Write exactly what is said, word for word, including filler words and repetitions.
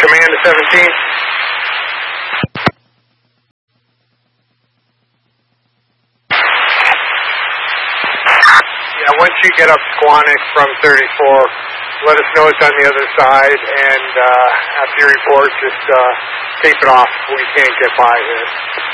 Command to seventeen. Yeah, once you get up Squanic from thirty-four, let us know it's on the other side, and uh, after you report, just uh, tape it off. We can't get by here.